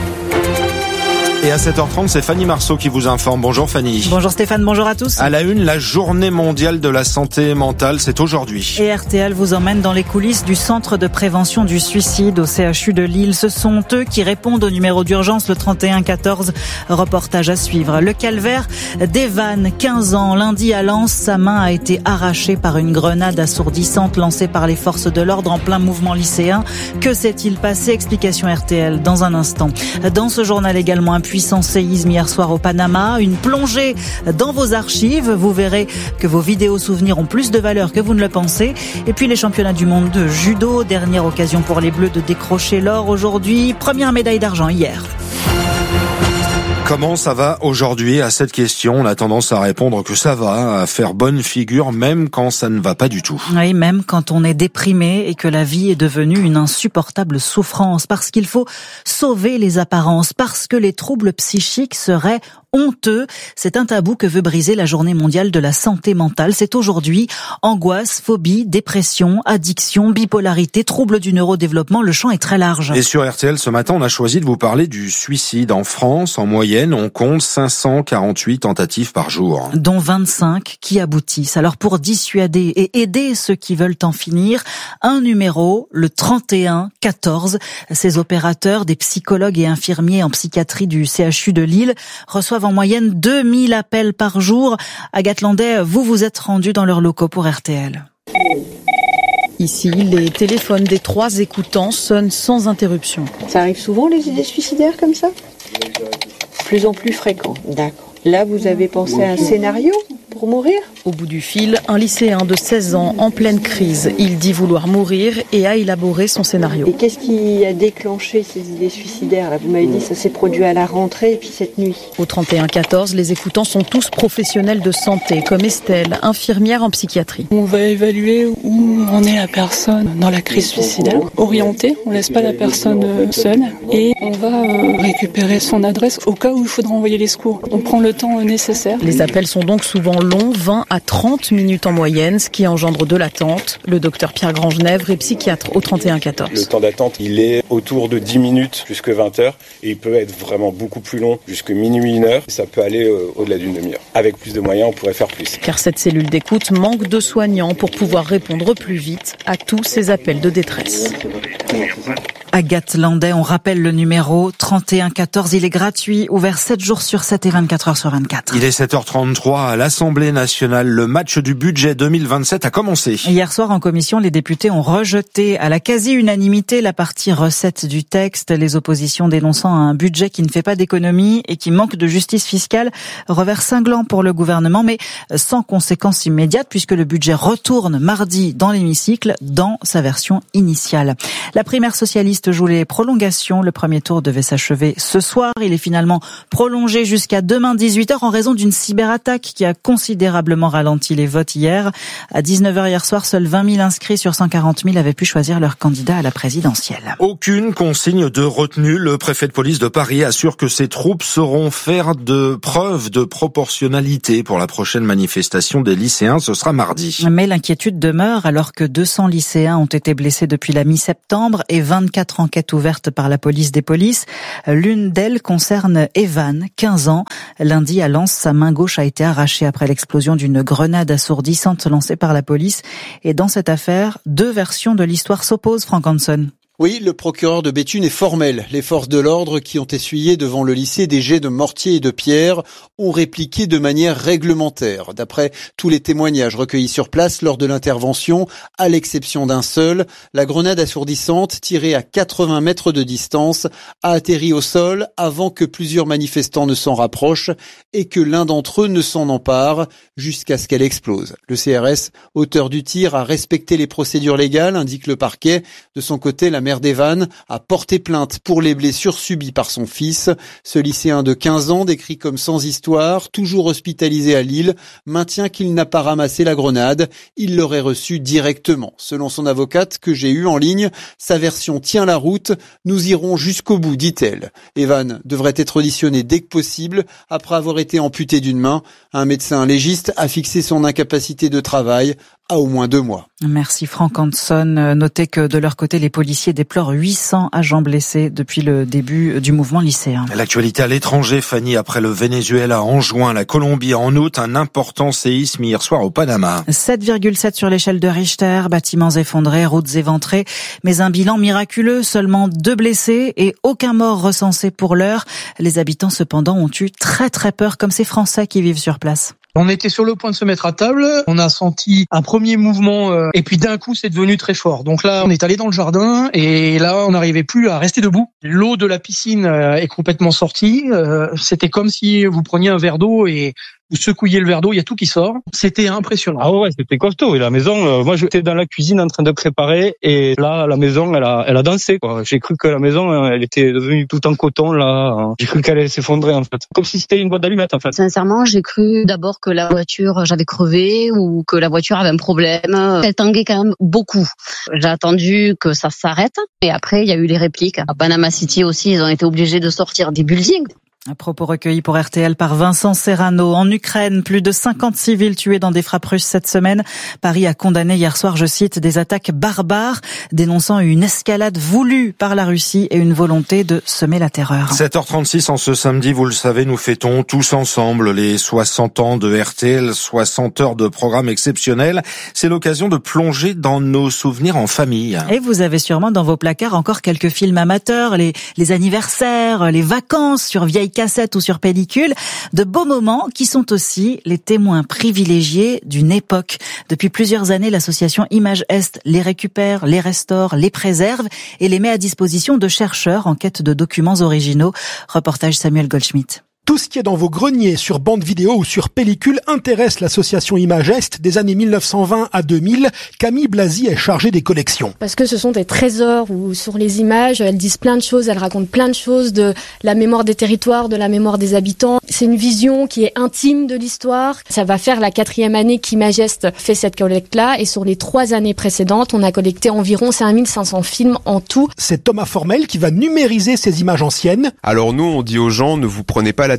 Et à sept heures trente, c'est Fanny Marceau qui vous informe. Bonjour Fanny. Bonjour Stéphane, bonjour à tous. À la une, la journée mondiale de la santé mentale, c'est aujourd'hui. Et R T L vous emmène dans les coulisses du centre de prévention du suicide au C H U de Lille. Ce sont eux qui répondent au numéro d'urgence le trente et un quatorze. Reportage à suivre. Le calvaire d'Evan, quinze ans. Lundi à Lens, sa main a été arrachée par une grenade assourdissante lancée par les forces de l'ordre en plein mouvement lycéen. Que s'est-il passé ? Explication R T L dans un instant. Dans ce journal également, un puissant séisme hier soir au Panama, une plongée dans vos archives, vous verrez que vos vidéos souvenirs ont plus de valeur que vous ne le pensez. Et puis les championnats du monde de judo, dernière occasion pour les Bleus de décrocher l'or aujourd'hui, première médaille d'argent hier. Comment ça va aujourd'hui? À cette question, on a tendance à répondre que ça va, à faire bonne figure, même quand ça ne va pas du tout. Oui, même quand on est déprimé et que la vie est devenue une insupportable souffrance, parce qu'il faut sauver les apparences, parce que les troubles psychiques seraient honteux. C'est un tabou que veut briser la Journée mondiale de la santé mentale. C'est aujourd'hui angoisse, phobie, dépression, addiction, bipolarité, troubles du neurodéveloppement. Le champ est très large. Et sur R T L, ce matin, on a choisi de vous parler du suicide. En France, en moyenne, on compte cinq cent quarante-huit tentatives par jour. Dont vingt-cinq qui aboutissent. Alors pour dissuader et aider ceux qui veulent en finir, un numéro, le trente et un quatorze. Ces opérateurs, des psychologues et infirmiers en psychiatrie du C H U de Lille, reçoivent en moyenne deux mille appels par jour. Agathe Landais, vous vous êtes rendu dans leurs locaux pour R T L. Ici, les téléphones des trois écoutants sonnent sans interruption. Ça arrive souvent, les idées suicidaires comme ça ? Plus en plus fréquent. D'accord. Là, vous avez pensé à un scénario pour mourir ? Au bout du fil, un lycéen de seize ans en pleine crise. Il dit vouloir mourir et a élaboré son scénario. Et qu'est-ce qui a déclenché ces idées suicidaires ? Là, vous m'avez dit que ça s'est produit à la rentrée et puis cette nuit. Au trente et un quatorze, les écoutants sont tous professionnels de santé, comme Estelle, infirmière en psychiatrie. On va évaluer où en est la personne dans la crise suicidaire, orienter, on ne laisse pas la personne seule et on va récupérer son adresse au cas où il faudra envoyer les secours. On prend le temps nécessaire. Les appels sont donc souvent longs, vingt à trente minutes en moyenne, ce qui engendre de l'attente. Le docteur Pierre Grangenèvre est psychiatre au trente et un quatorze. Le temps d'attente, il est autour de dix minutes jusqu'à vingt heures et il peut être vraiment beaucoup plus long, jusqu'à minuit, une heure. Ça peut aller euh, au-delà d'une demi-heure. Avec plus de moyens, on pourrait faire plus. Car cette cellule d'écoute manque de soignants pour pouvoir répondre plus vite à tous ces appels de détresse. Agathe Landais, on rappelle le numéro trente et un quatorze, il est gratuit, ouvert sept jours sur sept et vingt-quatre heures sur vingt-quatre. Il est sept heures trente-trois à l'Assemblée nationale. Le match du budget deux mille vingt-sept a commencé. Hier soir en commission, les députés ont rejeté à la quasi-unanimité la partie recette du texte, les oppositions dénonçant un budget qui ne fait pas d'économie et qui manque de justice fiscale. Revers cinglant pour le gouvernement, mais sans conséquences immédiates puisque le budget retourne mardi dans l'hémicycle dans sa version initiale. La primaire socialiste joue les prolongations. Le premier tour devait s'achever ce soir. Il est finalement prolongé jusqu'à demain dix-huit heures en raison d'une cyberattaque qui a considérablement ralenti les votes hier. À dix-neuf heures hier soir, seuls vingt mille inscrits sur cent quarante mille avaient pu choisir leur candidat à la présidentielle. Aucune consigne de retenue. Le préfet de police de Paris assure que ses troupes sauront faire de preuves de proportionnalité pour la prochaine manifestation des lycéens. Ce sera mardi. Mais l'inquiétude demeure alors que deux cents lycéens ont été blessés depuis la mi-septembre et vingt-quatre enquêtes ouvertes par la police des polices. L'une d'elles concerne Evan, quinze ans. Lundi, à Lens, sa main gauche a été arrachée après l'explosion d'une grenade assourdissante lancée par la police. Et dans cette affaire, deux versions de l'histoire s'opposent, Frank Hanson. Oui, le procureur de Béthune est formel. Les forces de l'ordre qui ont essuyé devant le lycée des jets de mortier et de pierre ont répliqué de manière réglementaire. D'après tous les témoignages recueillis sur place lors de l'intervention, à l'exception d'un seul, la grenade assourdissante tirée à quatre-vingts mètres de distance a atterri au sol avant que plusieurs manifestants ne s'en rapprochent et que l'un d'entre eux ne s'en empare jusqu'à ce qu'elle explose. Le C R S, auteur du tir, a respecté les procédures légales, indique le parquet. De son côté, la mère d'Evan a porté plainte pour les blessures subies par son fils. Ce lycéen de quinze ans, décrit comme sans histoire, toujours hospitalisé à Lille, maintient qu'il n'a pas ramassé la grenade. Il l'aurait reçue directement. Selon son avocate que j'ai eue en ligne, sa version tient la route. Nous irons jusqu'au bout, dit-elle. Evan devrait être auditionné dès que possible après avoir été amputé d'une main. Un médecin légiste a fixé son incapacité de travail à au moins deux mois. Merci Frank Hanson. Notez que de leur côté, les policiers déplorent huit cents agents blessés depuis le début du mouvement lycéen. L'actualité à l'étranger, Fanny, après le Venezuela en juin, la Colombie en août, un important séisme hier soir au Panama. sept virgule sept sur l'échelle de Richter, bâtiments effondrés, routes éventrées, mais un bilan miraculeux, seulement deux blessés et aucun mort recensé pour l'heure. Les habitants cependant ont eu très très peur, comme ces Français qui vivent sur place. On était sur le point de se mettre à table, on a senti un premier mouvement euh, et puis d'un coup c'est devenu très fort. Donc là on est allé dans le jardin et là on n'arrivait plus à rester debout. L'eau de la piscine euh, est complètement sortie, euh, c'était comme si vous preniez un verre d'eau et vous secouillez le verre d'eau, il y a tout qui sort. C'était impressionnant. Ah ouais, c'était costaud. Et la maison, euh, moi j'étais dans la cuisine en train de préparer et là la maison elle a elle a dansé quoi. J'ai cru que la maison elle était devenue tout en coton là. J'ai cru qu'elle allait s'effondrer en fait. Comme si c'était une boîte d'allumettes en fait. Sincèrement, j'ai cru d'abord que la voiture j'avais crevé ou que la voiture avait un problème. Elle tanguait quand même beaucoup. J'ai attendu que ça s'arrête et après il y a eu les répliques. À Panama City aussi, ils ont été obligés de sortir des buildings. Un propos recueilli pour R T L par Vincent Serrano. En Ukraine, plus de cinquante civils tués dans des frappes russes cette semaine. Paris a condamné hier soir, je cite, des attaques barbares, dénonçant une escalade voulue par la Russie et une volonté de semer la terreur. sept heures trente-six en ce samedi, vous le savez, nous fêtons tous ensemble les soixante ans de R T L, soixante heures de programme exceptionnel. C'est l'occasion de plonger dans nos souvenirs en famille. Et vous avez sûrement dans vos placards encore quelques films amateurs, les, les anniversaires, les vacances sur vieilles cassettes ou sur pellicule, de beaux moments qui sont aussi les témoins privilégiés d'une époque. Depuis plusieurs années, l'association Image Est les récupère, les restaure, les préserve et les met à disposition de chercheurs en quête de documents originaux. Reportage Samuel Goldschmidt. Tout ce qui est dans vos greniers, sur bande vidéo ou sur pellicule, intéresse l'association Image Est des années mille neuf cent vingt à deux mille. Camille Blasi est chargée des collections. Parce que ce sont des trésors où sur les images, elles disent plein de choses, elles racontent plein de choses de la mémoire des territoires, de la mémoire des habitants. C'est une vision qui est intime de l'histoire. Ça va faire la quatrième année qu'Image Est fait cette collecte-là. Et sur les trois années précédentes, on a collecté environ cinq mille cinq cents films en tout. C'est Thomas Formel qui va numériser ces images anciennes. Alors nous, on dit aux gens, ne vous prenez pas la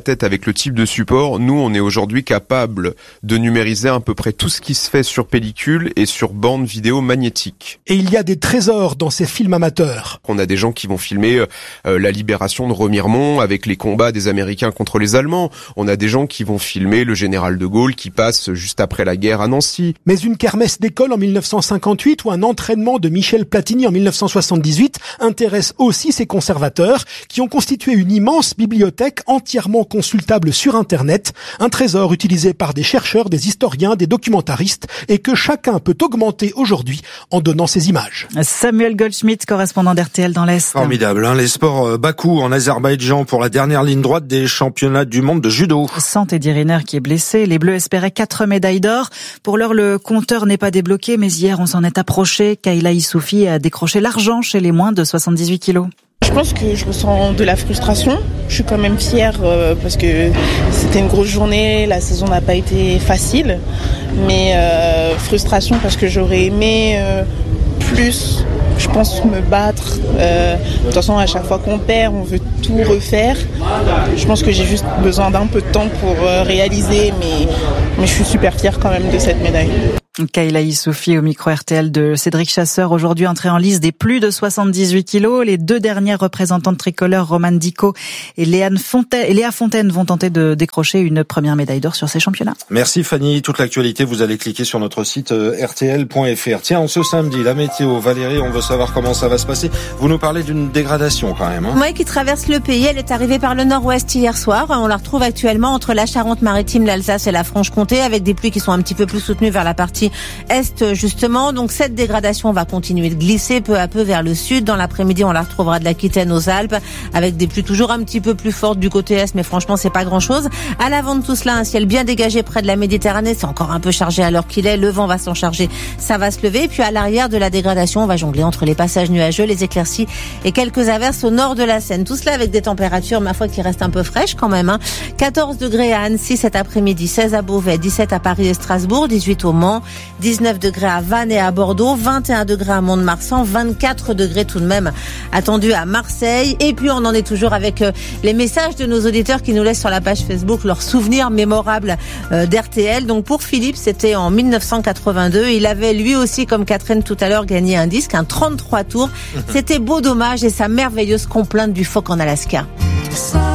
tête avec le type de support. Nous, on est aujourd'hui capable de numériser à peu près tout ce qui se fait sur pellicule et sur bande vidéo magnétique. Et il y a des trésors dans ces films amateurs. On a des gens qui vont filmer euh, la libération de Remiremont avec les combats des Américains contre les Allemands. On a des gens qui vont filmer le général de Gaulle qui passe juste après la guerre à Nancy. Mais une kermesse d'école en mille neuf cent cinquante-huit ou un entraînement de Michel Platini en mille neuf cent soixante-dix-huit intéresse aussi ces conservateurs qui ont constitué une immense bibliothèque entièrement consultable sur Internet, un trésor utilisé par des chercheurs, des historiens, des documentaristes et que chacun peut augmenter aujourd'hui en donnant ses images. Samuel Goldschmidt, correspondant d'R T L dans l'Est. Formidable, hein, les sports Bakou en Azerbaïdjan pour la dernière ligne droite des championnats du monde de judo. Sans Teddy Riner qui est blessé, les Bleus espéraient quatre médailles d'or. Pour l'heure, le compteur n'est pas débloqué, mais hier on s'en est approché. Kayla Issoufi a décroché l'argent chez les moins de soixante-dix-huit kilos. Je pense que je ressens de la frustration. Je suis quand même fière euh, parce que c'était une grosse journée, la saison n'a pas été facile. Mais euh, frustration parce que j'aurais aimé euh, plus, je pense, me battre. Euh, de toute façon, à chaque fois qu'on perd, on veut tout refaire. Je pense que j'ai juste besoin d'un peu de temps pour euh, réaliser, mais, mais je suis super fière quand même de cette médaille. Kayla Issoufi au micro R T L de Cédric Chasseur, aujourd'hui entrée en lice des plus de soixante-dix-huit kilos. Les deux dernières représentantes tricolores, Romane Dico et Léane Fontaine, et Léa Fontaine, vont tenter de décrocher une première médaille d'or sur ces championnats. Merci Fanny. Toute l'actualité, vous allez cliquer sur notre site R T L point F R. Tiens, ce samedi, la météo. Valérie, on veut savoir comment ça va se passer. Vous nous parlez d'une dégradation quand même. Hein. Oui, qui traverse le pays. Elle est arrivée par le nord-ouest hier soir. On la retrouve actuellement entre la Charente-Maritime, l'Alsace et la Franche-Comté, avec des pluies qui sont un petit peu plus soutenues vers la partie est justement. Donc cette dégradation va continuer de glisser peu à peu vers le sud. Dans l'après-midi, on la retrouvera de l'Aquitaine aux Alpes avec des pluies toujours un petit peu plus fortes du côté est, mais franchement c'est pas grand-chose. À l'avant de tout cela, un ciel bien dégagé près de la Méditerranée, c'est encore un peu chargé à l'heure qu'il est. Le vent va s'en charger, ça va se lever. Et puis à l'arrière de la dégradation, on va jongler entre les passages nuageux, les éclaircies et quelques averses au nord de la Seine. Tout cela avec des températures, ma foi, qui restent un peu fraîches quand même. Hein. quatorze degrés à Annecy cet après-midi, seize à Beauvais, dix-sept à Paris et Strasbourg, dix-huit au Mans, dix-neuf degrés à Vannes et à Bordeaux, vingt et un degrés à Mont-de-Marsan, vingt-quatre degrés tout de même attendus à Marseille. Et puis on en est toujours avec les messages de nos auditeurs qui nous laissent sur la page Facebook leurs souvenirs mémorables d'R T L. Donc pour Philippe, c'était en mille neuf cent quatre-vingt-deux. Il avait lui aussi, comme Catherine tout à l'heure, gagné un disque, un trente-trois tours. C'était Beau Dommage et sa merveilleuse complainte du phoque en Alaska.